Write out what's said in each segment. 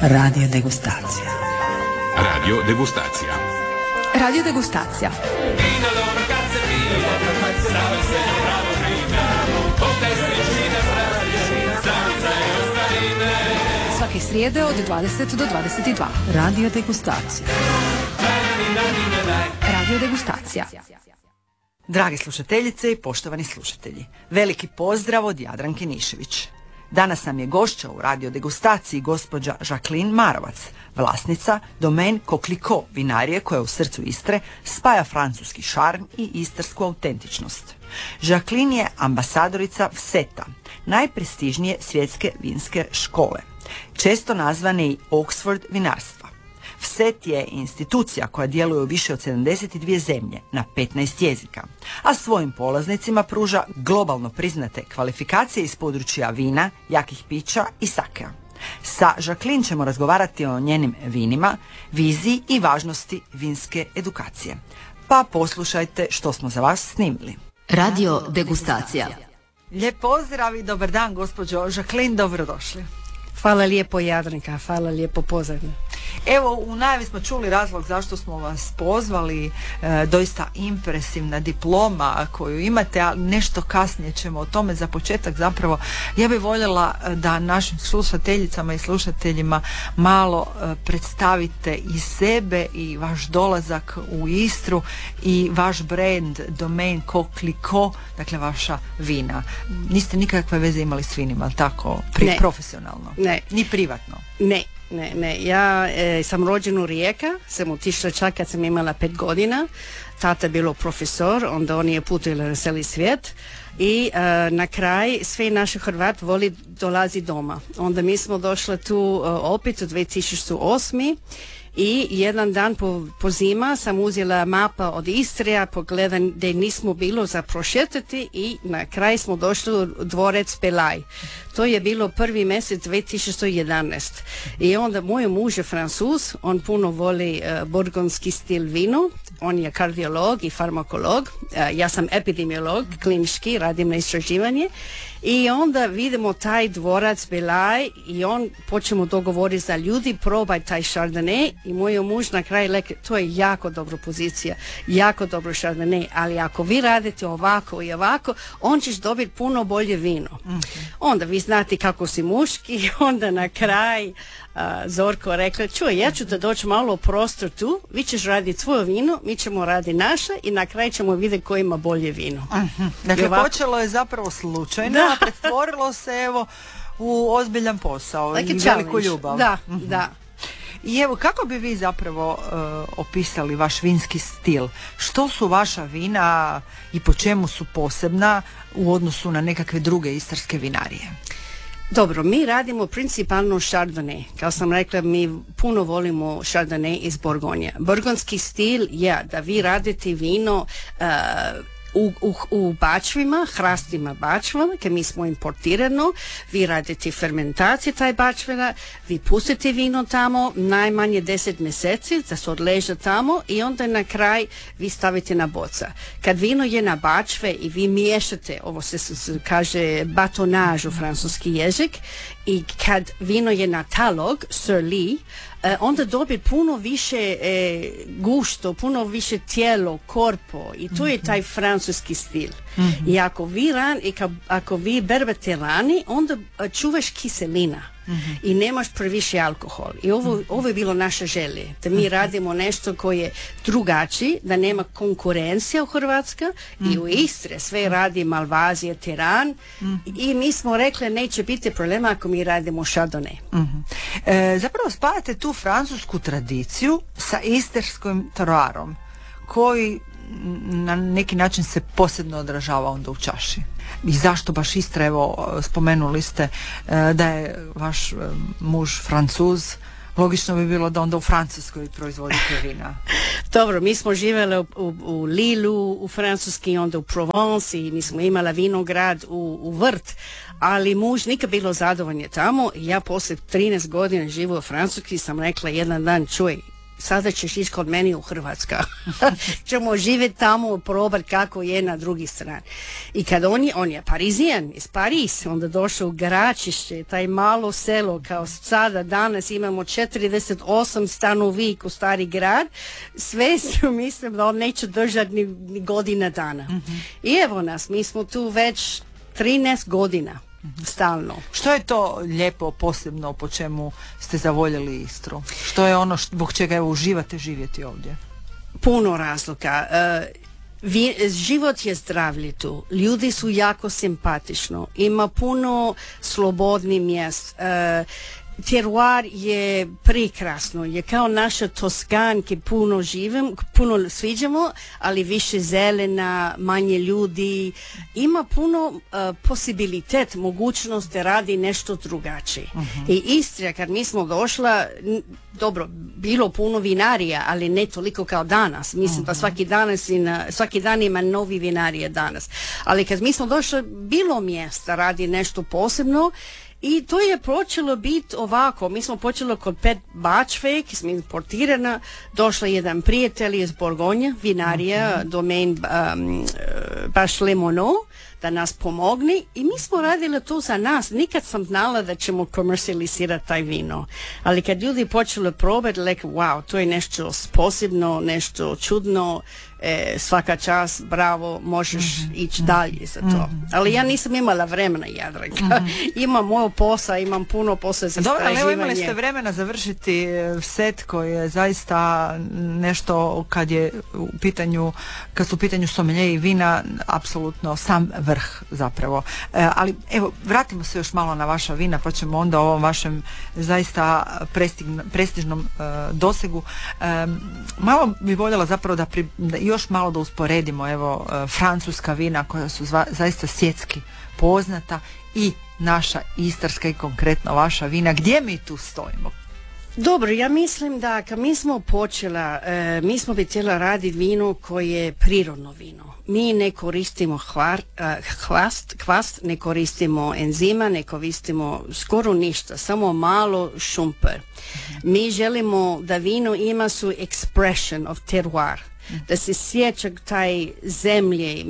Radio degustacija. Radio degustacija. Radio degustacija. Svake srijede od 20 do 22. Radio degustacija. Radio degustacija. Drage slušateljice i poštovani slušatelji, veliki pozdrav od Jadranke Nišević. Danas nam je gošća u radio degustaciji gospođa Jacqueline Marovac, vlasnica Domaine Coquelicot vinarije koja u srcu Istre spaja francuski šarm i istarsku autentičnost. Jacqueline je ambasadorica VSET-a, najprestižnije svjetske vinske škole, često nazvane i Oxford vinarstva. VSET je institucija koja djeluje u više od 72 zemlje na 15 jezika, a svojim polaznicima pruža globalno priznate kvalifikacije iz područja vina, jakih pića i sakea. Sa Jacqueline ćemo razgovarati o njenim vinima, viziji i važnosti vinske edukacije. Pa poslušajte što smo za vas snimili. Radio degustacija. Lijep pozdrav i dobar dan, gospođo Jacqueline, dobrodošli. Hvala lijepo Jadranka, hvala lijepo pozorno. Evo, u najavi smo čuli razlog zašto smo vas pozvali, doista impresivna diploma koju imate, a nešto kasnije ćemo o tome. Za početak zapravo ja bih voljela da našim slušateljicama i slušateljima malo predstavite i sebe i vaš dolazak u Istru i vaš brand Domaine Coquelicot, dakle vaša vina. Niste nikakve veze imali s vinima, ali tako, profesionalno? Ne. Ni privatno? Ne. Ja sam rođen u Rijeka, sam otišla čak kad sam imala 5 godina. Tata je bilo profesor, onda on je putovao na cijeli svijet i na kraj svi naši Hrvat voli dolazi doma. Onda mi smo došli tu opet u 2008. I jedan dan po zima sam uzela mapa od Istre, pogledam gdje nismo bilo za prošetati i na kraj smo došli u dvorec Belaj. To je bilo prvi mjesec 2011. I onda moj muž je Francuz, on puno voli burgundski stil vino, on je kardiolog i farmakolog, ja sam epidemiolog, klinički, radim na istraživanje. I onda vidimo taj dvorac Belaj i on počnemo dogovoriti za ljudi, probaj taj Chardonnay i moj muž na kraju rekao, to je jako dobra pozicija, jako dobro Chardonnay, ali ako vi radite ovako i ovako, on ćeš dobiti puno bolje vino. Onda vi znate kako si muški, onda na kraj Zorko rekla, čuj, ja ću da doći malo u prostor tu, vi ćeš raditi svoje vino, mi ćemo raditi naše i na kraju ćemo vidjeti ko ima bolje vino. Dakle, počelo je zapravo slučajno, a pretvorilo se evo u ozbiljan posao i veliku ljubav. Da. I evo, kako bi vi zapravo opisali vaš vinski stil? Što su vaša vina i po čemu su posebna u odnosu na nekakve druge istarske vinarije? Dobro, mi radimo principalno Chardonnay. Kao sam rekla, mi puno volimo Chardonnay iz Borgonje. Burgundski stil je da vi radite vino u bačvima, hrastima bačvama, kad mi smo importirano, vi radite fermentaciju taj bačvina, vi pustite vino tamo najmanje 10 mjeseci da se odleže tamo i onda na kraj vi stavite na boca. Kad vino je na bačve i vi miješate, ovo se kaže batonaž u francuski jezik, i kad vino je na talog, surli, onda dobije puno više gusto, puno više tijelo, korpo i to je taj francuski stil. I ako vi berbete rani, onda čuvaš kiselina. I nemaš previše alkohol. I ovo je bilo naše želje, da mi radimo nešto koje je drugačije, da nema konkurencija u Hrvatskoj i u Istre sve radi Malvazije, Tiran i mi smo rekli neće biti problema ako mi radimo Chardonnay. Zapravo spajate tu francusku tradiciju sa isterskim teroarom koji na neki način se posebno odražava onda u čaši. I zašto baš Istra? Evo, spomenuli ste da je vaš muž Francuz, logično bi bilo da onda u Francuskoj proizvodite vina. Dobro, mi smo živjeli u Lilu, u Francuski, onda u Provence i mi smo imali vinograd u vrt, ali muž nikad bilo zadovoljno tamo. Ja poslije 13 godina živo u Francuski sam rekla jedan dan, čuj, sada ćeš ići kod meni u Hrvatska. Ćemo živjeti tamo, probati kako je na drugi strani. I kad on je Parizijan iz Paris, onda došao u Gračišće, taj malo selo, kao sada danas imamo 48 stanovnika u stari grad, sve su, mislim da on neće držati ni godina dana. I evo nas, mi smo tu već 13 godina. Stalno. Što je to lijepo, posebno, po čemu ste zavoljeli Istru? Što je ono zbog čega evo uživate živjeti ovdje? Puno razloga. Život je zdravlje tu. Ljudi su jako simpatično. Ima puno slobodnih mjest. Terroir je prekrasno, je kao naša Toskanke, puno sviđamo, ali više zelena, manje ljudi, ima puno posibilitet, mogućnost da radi nešto drugačije. I Istra, kad mi smo došla, dobro, bilo puno vinarija, ali ne toliko kao danas. Mislim da svaki dan ima novi vinarija danas. Ali kad mi smo došli, bilo mjesta radi nešto posebno. I to je počelo biti ovako. Mi smo počeli kod Pet Bačvek, smo importirana, došla jedan prijatelj iz Borgonja, vinarija, domain Baš Lemono, da nas pomogni i mi smo radili to za nas. Nikad sam znala da ćemo komercijalizirati taj vino. Ali kad ljudi počeli probati, wow, to je nešto posebno, nešto čudno, svaka čast, bravo, možeš ići dalje za to. Ali ja nisam imala vremena, Jadranka. Imam moj posao, imam puno posla za istraživanje. Dobro, ali evo imali ste vremena završiti set koji je zaista nešto kad su u pitanju somelje i vina, apsolutno sam vrh zapravo. Ali evo, vratimo se još malo na vaša vina, pa ćemo onda o ovom vašem zaista prestižnom dosegu. Malo bi voljela zapravo da još malo da usporedimo evo francuska vina koja su zaista svjetski poznata i naša istarska i konkretno vaša vina. Gdje mi tu stojimo? Dobro, ja mislim da kad mi smo počela, mi smo bi htjela raditi vino koje je prirodno vino. Mi ne koristimo kvast, ne koristimo enzima, ne koristimo skoro ništa, samo malo šumper. Mi želimo da vino ima su expression of terroir. Da se sjeća taj zemlje.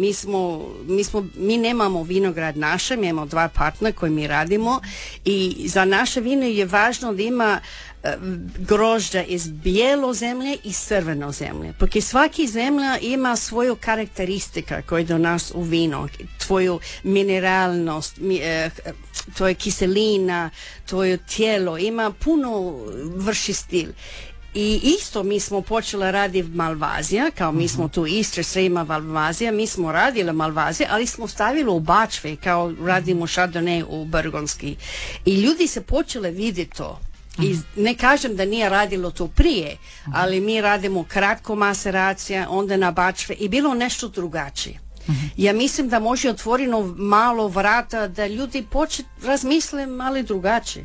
Mi nemamo vinograd naše, mi imamo 2 partnera koji mi radimo i za naše vino je važno da ima grožđa iz bijelo zemlje i crveno zemlje. Porque svaki zemlja ima svoju karakteristika koja je do nas u vino, tvoju mineralnost, to je kiselina, tvoje tijelo, ima puno vrši stil. I isto mi smo počeli raditi Malvazija, kao mi smo tu Istra, sve ima Malvazija, mi smo radili Malvazija, ali smo stavili u Bačve, kao radimo Chardonnay u Burgonski. I ljudi se počeli vidjeti to. I ne kažem da nije radilo to prije, ali mi radimo kratko maceracija, onda na Bačve i bilo nešto drugačije. Ja mislim da može otvoriti malo vrata da ljudi razmisle malo drugačije.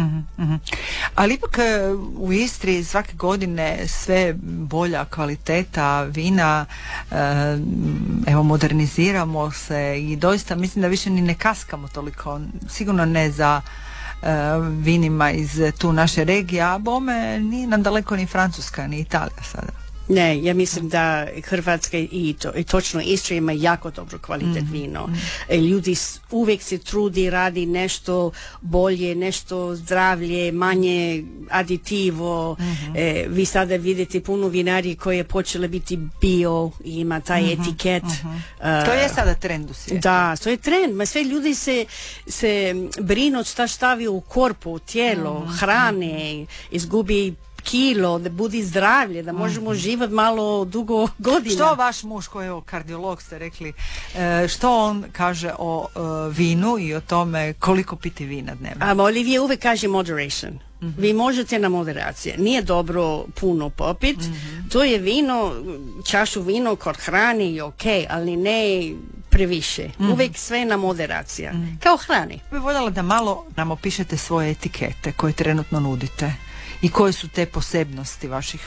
Ali ipak u Istri svake godine sve bolja kvaliteta vina, evo moderniziramo se i doista mislim da više ni ne kaskamo toliko, sigurno ne za vinima iz tu naše regije, a bome nije nam daleko ni Francuska ni Italija sada. Ne, ja mislim da Hrvatska i točno Istra ima jako dobro kvalitet vino. Ljudi uvijek se trudi, radi nešto bolje, nešto zdravlje, manje aditivo. Vi sada vidite puno vinarije koje je počele biti bio i ima taj etiket. To je sada trend u svijetu. Da, to je trend. Ma sve ljudi se brinu šta stavi u korpu, u tijelo, hrane, izgubi kilo, da budi zdravlje, da možemo živjeti malo dugo godina. Što vaš muž koji je kardiolog ste rekli, što on kaže o vinu i o tome koliko piti vina dnevno? Olivije uvijek kaže moderation. Vi možete na moderacije. Nije dobro puno popit. To je vino, čašu vino kod hrane je ok, ali ne previše. Uvijek sve na moderacija. Kao hrani. Bi voljela da malo nam opišete svoje etikete koje trenutno nudite i koje su te posebnosti vaših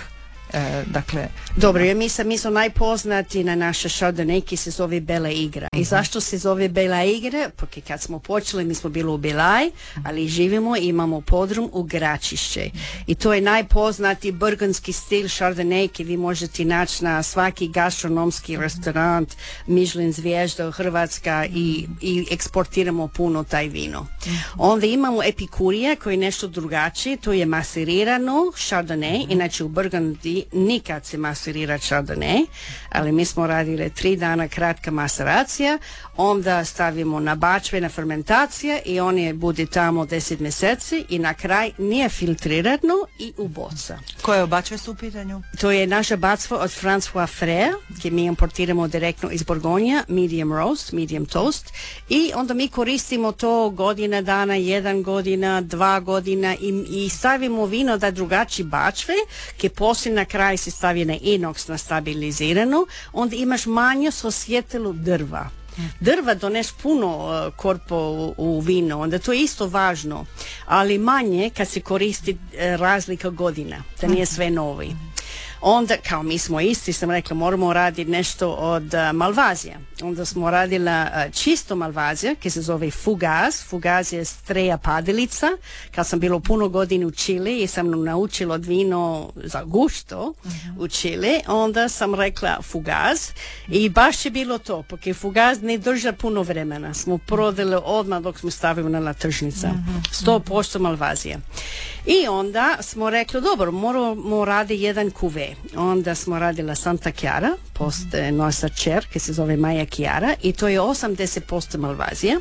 Dakle, dobro, mi smo najpoznati na naše Chardonnay ki se zove Bela Igra. I zašto se zove Bela Igra? Porque kad smo počeli, mi smo bili u Belaj, ali živimo i imamo podrum u Gračišće. I to je najpoznati burgundski stil Chardonnay ki vi možete naći na svaki gastronomski restorant, Michelin zvijezda Hrvatska i eksportiramo puno taj vino. Onda imamo Epikurija koji je nešto drugačije, to je maserirano Chardonnay, inače u Burgundi nikad se maserira Chardonnay, ali mi smo radili 3 dana kratka maseracija, onda stavimo na bačve na fermentacija i on je bude tamo 10 mjeseci i na kraj nije filtrirano i u boca. Koje bačve su u pitanju? To je naša bacva od François Frère, ki mi importiramo direktno iz Borgonja, medium roast, medium toast, i onda mi koristimo to godina dana, 1 godina, 2 godina i stavimo vino da drugačije bačve, ki poslije na kraj se stavi na inox na stabilizirano, onda imaš manje osjetilo drva. Drva doneš puno korpo u vino, onda to je isto važno, ali manje kad se koristi razlika godina, da nije sve novi. Onda, kao mi smo isti, sam rekla, moramo raditi nešto od Malvazija. Onda smo radila čisto Malvazija, ki se zove Fugaz. Fugaz je streja padilica. Kad sam bila puno godina u Čili i sam naučila vino za gusto u Čili, onda sam rekla Fugaz i baš je bilo to, porque Fugaz ne drža puno vremena. Smo prodali odmah dok smo stavili na tržnica. 100% Malvazija. I onda smo rekli, dobro, moramo raditi jedan kuve. Onda smo radila Santa Chiara, postoje nosa čer, ki se zove Maja Chiara, i to je 80% Malvazija,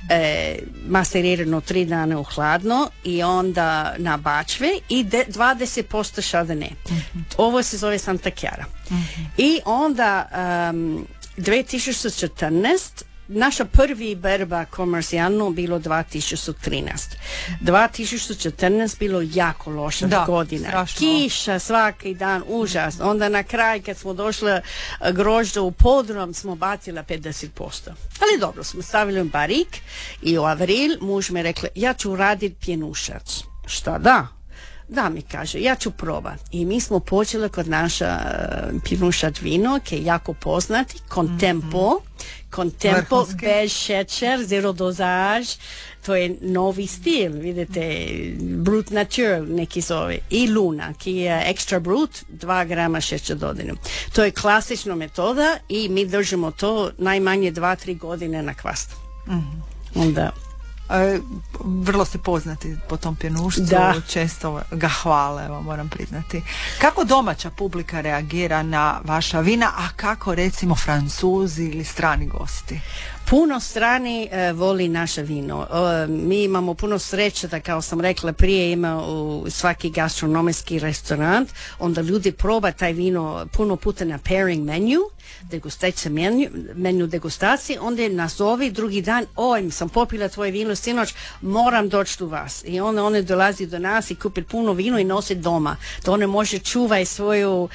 maserirano 3 dana u hladno i onda na bačve i 20% Chardonnay. Ovo se zove Santa Chiara. I onda 2014 naša prvi berba komercijalno bilo 2013. 2014 bilo jako loša godina. Strašno. Kiša svaki dan, užas. Onda na kraj kad smo došli grožđe u podrum smo bacila 50%. Ali dobro, smo stavili u barik i u avril muž mi rekla, ja ću raditi pjenušac. Šta da? Da, mi kaže, ja ću probati. I mi smo počeli kod naša pjenušat vino, ki je jako poznati, Contempo, bez šećer, zero dozaž, to je novi stil, vidite, Brut Nature neki zove, i Luna, ki je extra brut, 2 grama šećer dodanu. To je klasična metoda i mi držimo to najmanje 2-3 godine na kvast. Onda... vrlo ste poznati po tom pjenušcu, često ga hvale, evo, moram priznati. Kako domaća publika reagira na vaša vina, a kako recimo Francuzi ili strani gosti? Puno strani voli naše vino. Mi imamo puno sreće da, kao sam rekla prije, ima u svaki gastronomski restorant, onda ljudi proba taj vino puno puta na pairing menu, menu degustacije, onda je nazovi drugi dan, oj, sam popila tvoje vino sinoć, moram doći u vas. I onda one dolazi do nas i kupi puno vino i nosi doma. Da one može čuvaj svoju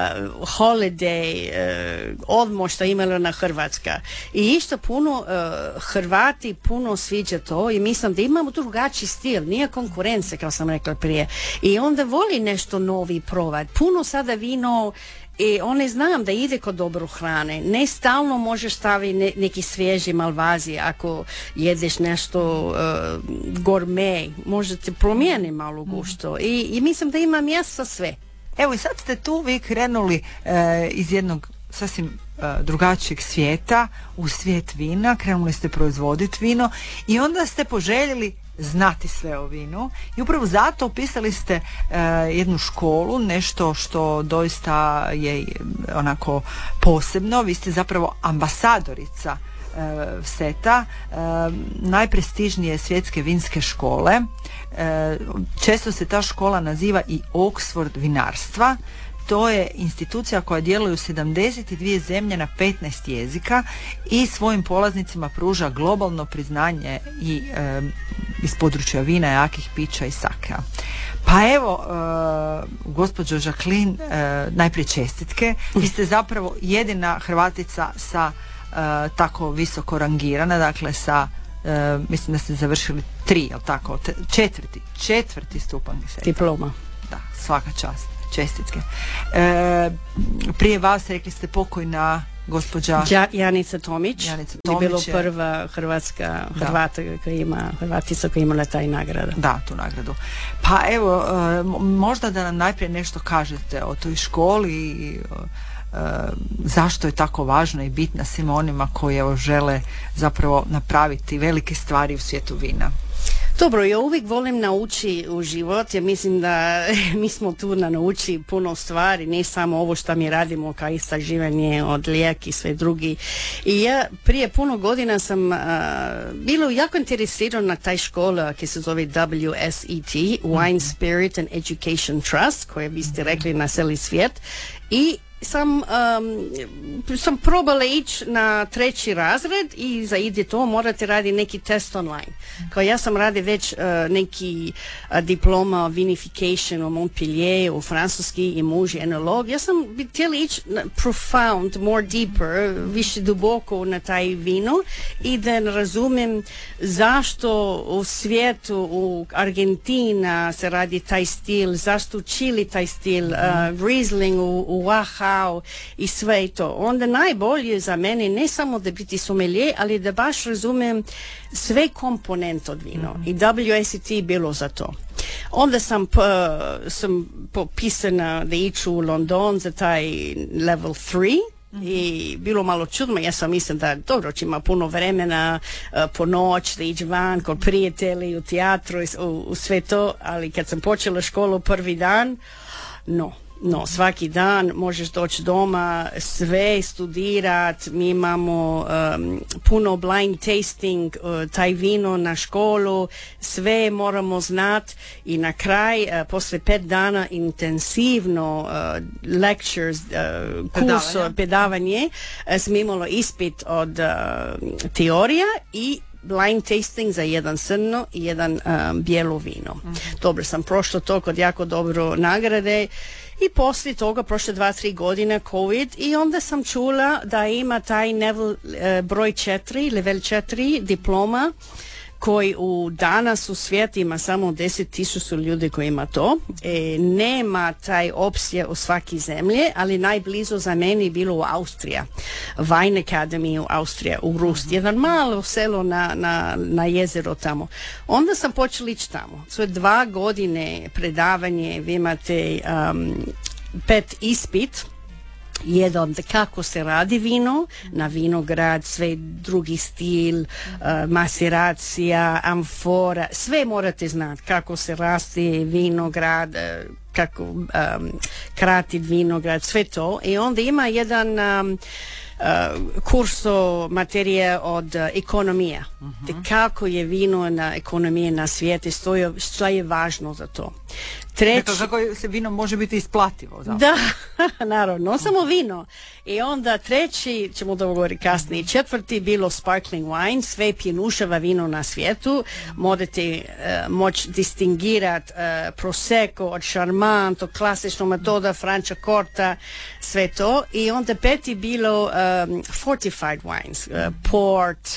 holiday, odmor što imala na Hrvatska. I isto puno Hrvati puno sviđa to i mislim da imamo drugačiji stil, nije konkurencija, kao sam rekla prije. I onda voli nešto novi probati. Puno sada vino i one znam da ide kod dobro hrane. Ne stalno možeš staviti neki svježi Malvazije ako jedeš nešto gourmet. Možete promijeniti malo gusto. I mislim da ima mjesta sve. Evo i sad ste tu vi krenuli iz jednog sasvim drugačijeg svijeta u svijet vina, krenuli ste proizvoditi vino i onda ste poželjeli znati sve o vinu i upravo zato upisali ste jednu školu, nešto što doista je onako posebno. Vi ste zapravo ambasadorica SETA, najprestižnije svjetske vinske škole. Često se ta škola naziva i Oxford vinarstva. To je institucija koja djeluje u 72 zemlje na 15 jezika i svojim polaznicima pruža globalno priznanje i iz područja vina, jakih pića i sakea. Pa evo, gospođo Jacqueline, najprije čestitke. Vi ste zapravo jedina Hrvatica sa tako visoko rangirana, dakle sa mislim da ste završili 3, jel tako? Četvrti stupanj diploma. Da, svaka čast. čestitke. Prije vas rekli ste pokojna gospođa Janica Tomić je bila prva Hrvatica koja imala taj nagrada. Da, tu nagradu. Pa evo, možda da nam najprije nešto kažete o toj školi i zašto je tako važna i bitna svima onima koji žele zapravo napraviti velike stvari u svijetu vina. Dobro, ja uvijek volim nauči u život, jer mislim da mi smo tu na nauči puno stvari, ne samo ovo što mi radimo kao istraživanje od lijek i sve drugi. I ja prije puno godina sam bilo jako interesirana na taj škola koja se zove WSET, Wine, Spirit and Education Trust, koje biste rekli na cijeli svijet. I sam probala ići na 3. razred i za ide to morate raditi neki test online. Kao ja sam radi već neki diploma vinification u Montpellier, u francuski i muž je enolog. Ja sam bi htjela ići profound, more deeper, više duboko na taj vino i da razumijem zašto u svijetu, u Argentina se radi taj stil, zašto u Čili taj stil, Riesling u Oaxaca i sve to. Onda najbolje za mene ne samo da biti sommelier, ali da baš razumijem sve komponente od vina. I WSET bilo za to. Onda sam popisana da iću u London za taj level 3 i bilo malo čudno. Ja sam mislim da dobro će ima puno vremena po noć da ići van kod prijatelji u teatru u sve to, ali kad sam počela školu prvi dan, no, svaki dan možeš doći doma, sve studirat, mi imamo puno blind tasting, taj vino na školu, sve moramo znat i na kraj, poslije 5 dana intensivno lectures, predavanje, smo imali ispit od teorija i blind tasting za jedan crno i jedan bijelo vino. Dobro sam prošla to kod jako dobro nagrade i poslije toga prošle 2-3 godine COVID i onda sam čula da ima taj broj 4, level 4 diploma koji danas u svijetu ima samo 10,000 ljudi koji ima to. Nema taj opcija u svaki zemlje, ali najblizu za meni je bilo u Austrija. Wine Academy u Austrija, u Rust. Jedan malo selo na jezero tamo. Onda sam počela ići tamo. To je 2 godine predavanje, vi imate 5 ispit. Jedan kako se radi vino, na vinograd, sve drugi stil, maseracija, amfora, sve morate znati kako se rasti vinograd, kako kratit vinograd, sve to. I onda ima jedan kurso materija od ekonomija. Kako je vino na ekonomije na svijetu, što je važno za to. Kako se vino može biti isplativo? Zapravo. Da, naravno, samo vino. I onda 3, ćemo da govoriti kasnije, 4 bilo sparkling wine, sve pjenušava vino na svijetu, možete moći distingirati Prosecco od Charmant, od klasičnog metoda Franciacorta, sve to. I onda 5 bilo fortified wines, port,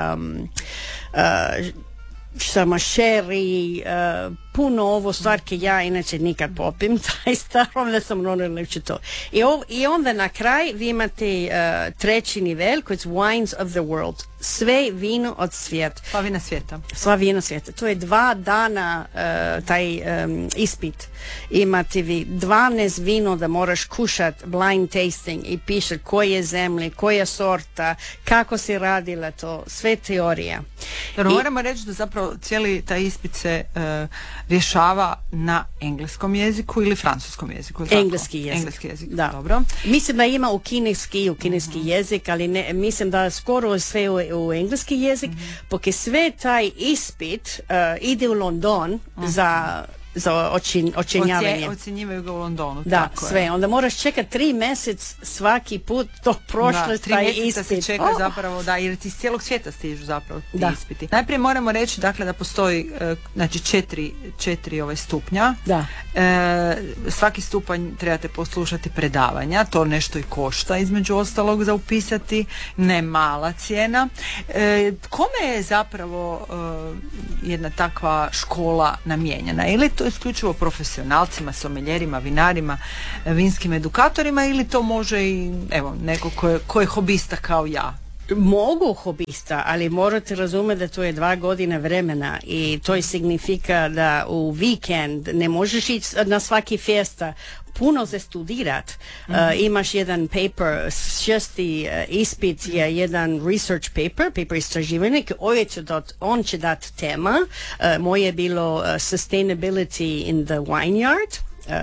sama sherry, puno ovo stvarke ja inače nikad popim, taj starom da sam noniliči to. I onda na kraj vi imate 3 nivel koji je Wines of the World. Sve vino od svijeta. Sva vina svijeta. To je 2 dana taj ispit. Imate vi 12 vino da moraš kušat blind tasting i piše koje zemlje, koja sorta, kako se radila to, sve teorija. Moramo reći da zapravo cijeli taj ispit se rješava na engleskom jeziku ili francuskom jeziku? Engleski jezik. Da. Dobro. Mislim da ima u kineski jezik, ali mislim da skoro sve u engleski jezik, porque sve taj ispit ide u London za ocjenjavanje. Ocjenjivaju ga u Londonu. Da, tako sve. Je. Onda moraš čekati 3 mjesec svaki put to prošlo taj ispit. 3 mjeseca se čeka zapravo, jer iz cijelog svijeta stižu zapravo ti ispiti. Najprije moramo reći dakle da postoji znači 4 stupnja. Da. Svaki stupanj trebate poslušati predavanja, to nešto i košta između ostalog za upisati, ne mala cijena. Kome je zapravo jedna takva škola namijenjena? to isključivo profesionalcima, someljerima, vinarima, vinskim edukatorima ili to može i evo neko ko je hobista kao ja? Mogu hobista, ali morate razumjeti da to je 2 godine vremena i to je signifika da u vikend ne možeš ići na svaki festa, puno za studirat. Imaš jedan paper, 6. ispit je jedan research paper istraživanja, on će dati tema. Moje je bilo sustainability in the vineyard.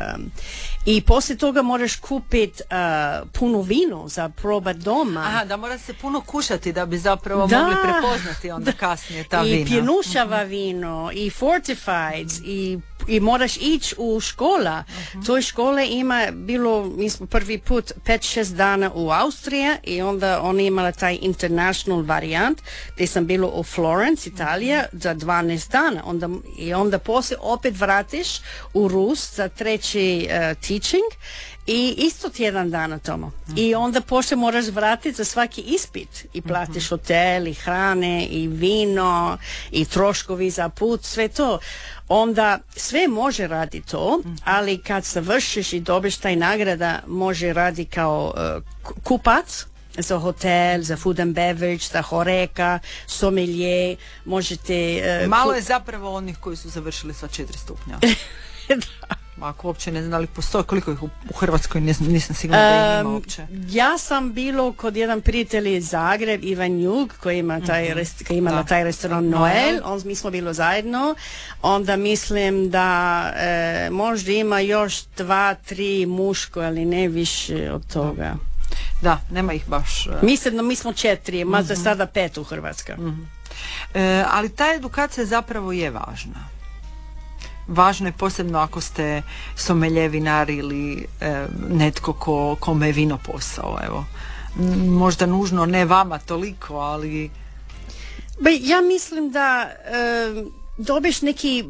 I poslije toga moraš kupiti puno vino za probat doma. Aha, da mora se puno kušati da bi zapravo mogli prepoznati onda kasnije ta vina. I pjenušava vino, i fortified, i moraš ići u škola. Toj škole mi smo prvi put 5-6 dana u Austriji i onda oni imala taj international varijant gdje sam bilo u Florence, Italija, za 12 dana. Onda poslije opet vratiš u Rus za treći teaching i isto tjedan dana tomu. I onda poslije moraš vratiti za svaki ispit i platiš hotel i hrane i vino i troškovi za put, sve to. Onda sve može raditi to, ali kad završiš i dobiš taj nagrada, može raditi kao kupac za hotel, za food and beverage, za horeka, sommelier, možete... Malo je zapravo onih koji su završili sva 4 stupnja. Da. Ako uopće ne znam da li postoji, koliko ih u Hrvatskoj, nisam sigurna da ih ima uopće. Ja sam bilo kod jedan prijatelj iz Zagreb, Ivan Jug, koji ima taj restoran Noel, mi smo bilo zajedno, onda mislim da možda ima još 2-3 muško, ali ne više od toga. Da, nema ih baš. Mislim, mi smo 4, možda sada 5 u Hrvatskoj. Ali ta edukacija zapravo je važna. Važno je posebno ako ste somelje, vinar ili netko kome je vino posao, evo. Možda nužno ne vama toliko, ali... Ja mislim da dobiš neki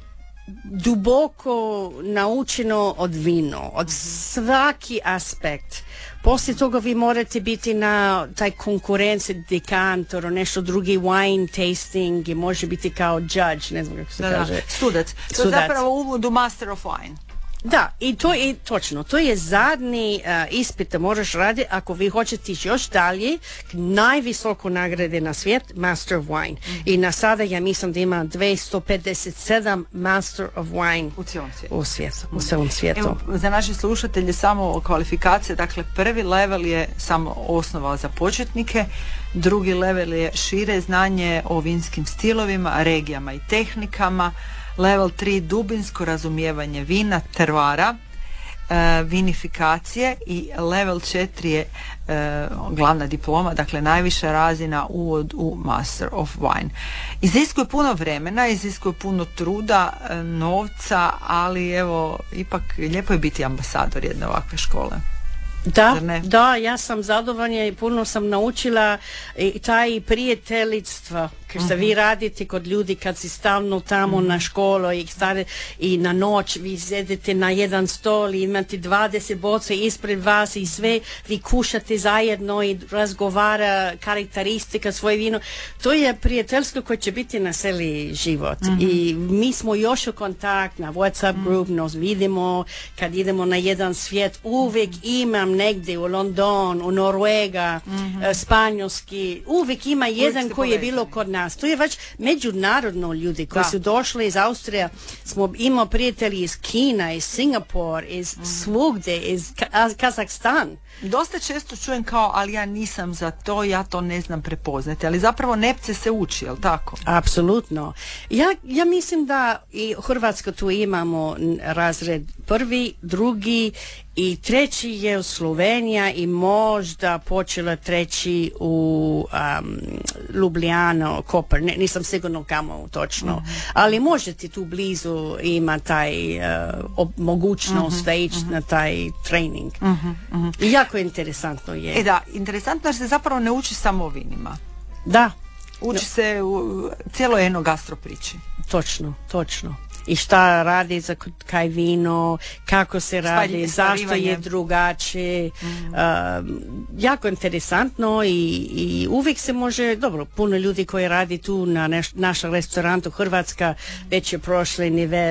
duboko naučeno od vino, od svaki aspekt. Poslije toga vi morate biti na taj konkurenciji, dekantor, nešto drugi, wine tasting i može biti kao judge, ne znam kako se kaže. Sudac. To je zapravo uvod u Master of Wine. Da, i to je točno, to je zadnji ispit da moraš raditi ako vi hoćete ići još dalje, najvisoko nagrade na svijet, Master of Wine. I na sada ja mislim da ima 257 Master of Wine u cijelom svijetu. Evo, za naše slušatelje samo kvalifikacije, dakle prvi level je samo osnova za početnike, drugi level je šire znanje o vinskim stilovima, regijama i tehnikama, level 3 dubinsko razumijevanje vina, tervara, vinifikacije i level 4 je glavna diploma, dakle najviša razina uvod u Master of Wine. Iziskuje puno vremena, iziskuje puno truda, novca, ali evo, ipak lijepo je biti ambasador jedne ovakve škole. Da, ja sam zadovoljna i puno sam naučila i taj prijateljstva što vi radite kod ljudi kad si stalno tamo na školu i na noć vi sedite na jedan stol i imate 20 boca ispred vas i sve vi kušate zajedno i razgovara karakteristika svoje vino. To je prijateljstvo koje će biti na cijeli život i mi smo još u kontakt na WhatsApp group, nos vidimo kad idemo na jedan svijet, uvijek imam negdje u London, u Norvega, Španjolski, uvijek ima jedan koji je bilo kod nas. To je već međunarodno ljudi koji su došli iz Austrije, smo imali prijatelji iz Kina, iz Singapur, iz svugdje, iz Kazahstan. Dosta često čujem kao, ali ja nisam za to, ja to ne znam prepoznati, ali zapravo nepce se uči, jel tako? Apsolutno. Ja mislim da i u Hrvatskoj tu imamo razred 1., 2. i 3. je u Slovenija i možda počela 3. u Ljubljano, Koper, nisam sigurno kamo točno, ali možete tu blizu ima taj mogućnost da ići na taj trening. I jako interesantno je. Da, interesantno jer se zapravo ne uči samo o vinima. Da. Uči se u cijeloj eno gastro priči. Točno. i šta radi za kaj vino, kako se radi, zašto je sparivanje. drugačije. Jako interesantno i uvijek se može, dobro, puno ljudi koji radi tu na našem restorantu Hrvatska već je prošli nivel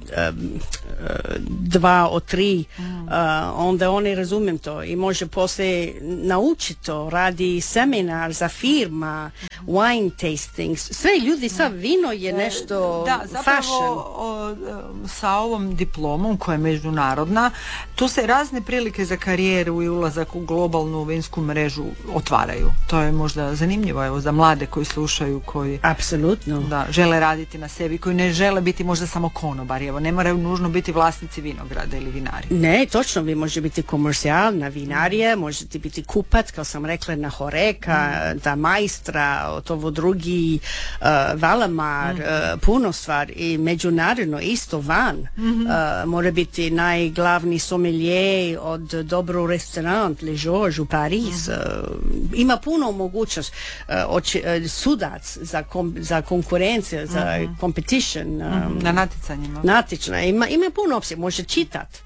2 od 3, onda oni razumijem to i može poslije naučiti to, radi seminar za firma, wine tasting, sve ljudi sad vino je nešto Da, zapravo fashion. sa ovom diplomom koja je međunarodna, tu se razne prilike za karijeru i ulazak u globalnu vinsku mrežu otvaraju. To je možda zanimljivo, evo, za mlade koji slušaju, koji Apsolutno. da, žele raditi na sebi, koji ne žele biti možda samo konobari, evo, ne moraju nužno biti vlasnici vinograda ili vinari. Ne, točno, vi možete biti komercijalna vinarija, možete biti kupac, kao sam rekla, na Horeka, da majstra, od ovo drugi, Valamar, puno stvar i međunarodno isto van. Mora biti najglavni sommelier od dobro restorant Le Georges u Paris. Ima puno mogućnost. Sudac za konkurenciju, za competition. Na natjecanjima. Natječna. Ima puno opcija. Može čitat.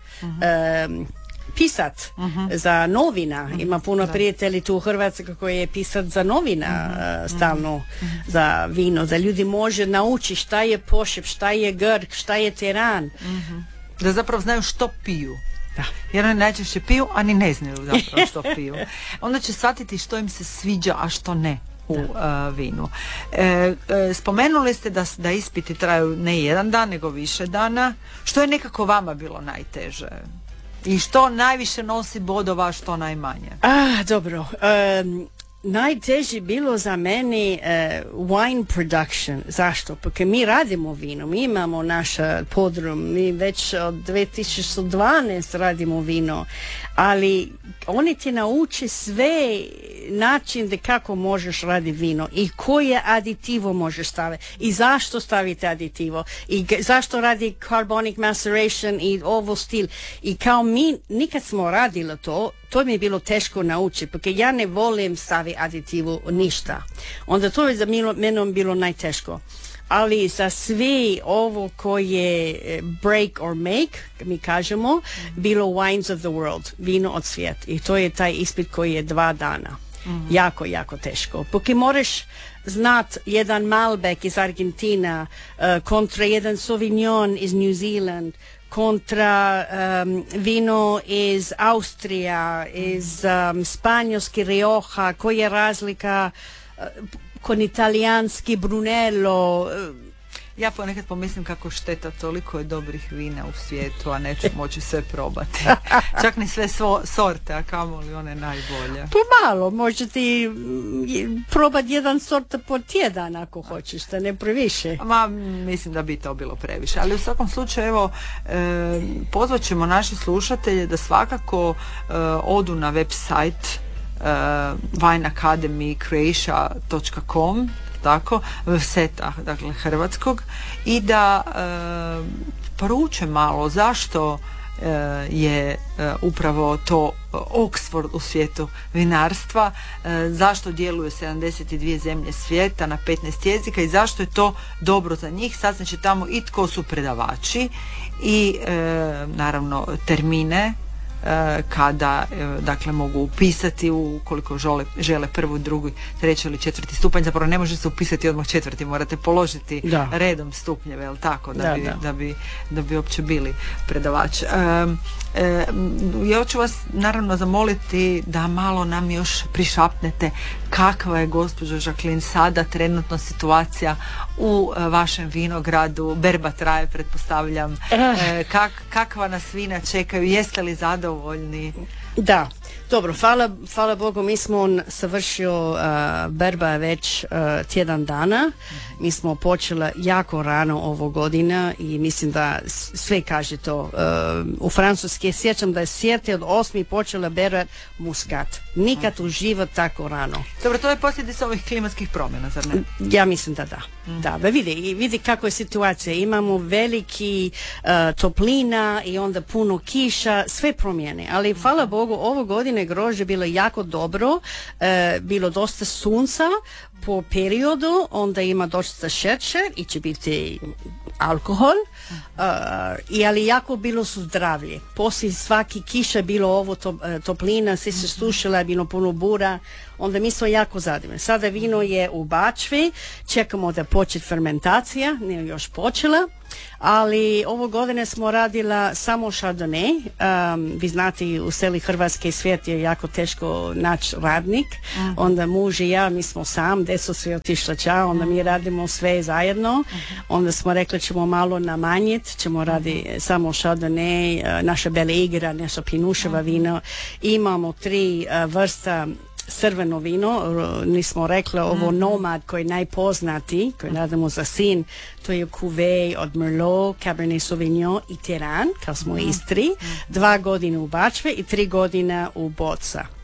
Pisat za novina. Ima puno prijatelji tu u Hrvatskoj koji je pisat za novina stalno za vino. Da ljudi može naučiti šta je pošep, šta je grk, šta je teran. Da zapravo znaju što piju. Da. Jer oni najčešće piju, a ni ne znaju zapravo što piju. Onda će shvatiti što im se sviđa, a što ne u vinu. Spomenuli ste da ispiti traju ne jedan dan, nego više dana. Što je nekako vama bilo najteže? I što najviše nosi bodova, a što najmanje? Dobro. Najteže bilo za meni wine production. Zašto? Porque mi radimo vino, mi imamo naš podrum, mi već od 2012 radimo vino, ali oni ti nauče sve način da kako možeš raditi vino i koje aditivo možeš staviti i zašto stavite aditivo i zašto radi carbonic maceration i ovo stil. I kao mi nikad smo radili to mi je bilo teško naučiti, porque ja ne volim staviti aditivu ništa. Onda to je za mene bilo najteško. Ali za sve ovo koje break or make, mi kažemo, bilo wines of the world, vino od svijeta. I to je taj ispit koji je 2 dana. Jako, jako teško. Porque moraš znat jedan Malbec iz Argentina kontra jedan Sauvignon iz New Zealand, kontra vino iz Austrija, iz Španjolski Rioja, koja je razlika kon italijanski Brunello. Ja ponekad pomislim kako šteta, toliko je dobrih vina u svijetu, a neću moći sve probati. Čak ni sve sorte, a kamoli one najbolje. Pa malo, možete probati jedan sort po tjedan ako hoćeš, da ne previše. Mislim da bi to bilo previše. Ali u svakom slučaju, evo, pozvat ćemo naše slušatelje da svakako odu na website wineacademycroatia.com, tako, seta, dakle, hrvatskog, i da prouče malo zašto je upravo to Oxford u svijetu vinarstva, zašto djeluje 72 zemlje svijeta na 15 jezika i zašto je to dobro za njih. Saznaće tamo i tko su predavači i naravno termine kada dakle mogu upisati ukoliko žele 1., 2., 3. ili 4. stupanj. Zapravo ne može se upisati odmah 4., morate položiti redom stupnjeve, jel tako, da bi uopće bili predavač. Ja ću vas naravno zamoliti da malo nam još prišapnete kakva je, gospođo Jacqueline, sada trenutno situacija u vašem vinogradu. Berba traje, pretpostavljam. Kakva nas vina čekaju, jeste li zadovoljni? Da, dobro, hvala Bogu, mi smo savršio berba već tjedan dana. Mi smo počeli jako rano ovo godina i mislim da sve kaže to. U Francuske sjećam da je sjete od 8. počela berat muskat. Nikad u život tako rano. Dobro, to je posljedica ovih klimatskih promjena, zar ne? Ja mislim da da. Da, vidi kako je situacija. Imamo veliki toplina i onda puno kiša, sve promijene. Ali hvala Bogu, ovo godine grožđe bilo jako dobro, bilo dosta sunca po periodu, onda ima dosta šećer i će biti alkohol, ali jako bilo su zdravlje. Poslije svaki kiša bilo ovo toplina, sve se sušila, bilo puno bura, onda mi smo jako zadovoljni. Sada vino je u bačvi, čekamo da počne fermentacija, nije još počela, ali ovo godine smo radila samo Chardonnay. Vi znate, u seli Hrvatske svijet je jako teško naći radnik, onda muž i ja, mi smo sam, deso svi otišla ča, onda mi radimo sve zajedno, onda smo rekli ćemo malo namanjiti, ćemo raditi samo Chardonnay, naša Bela Igra, naša Pinuševa vino, imamo 3 vrsta crveno vino, nismo rekli ovo Nomad koji je najpoznati, koji radimo za sin, to je Cuvée od Merlot, Cabernet Sauvignon i Teran, kao smo Istri, 2 godine u bačve i 3 godine u boca.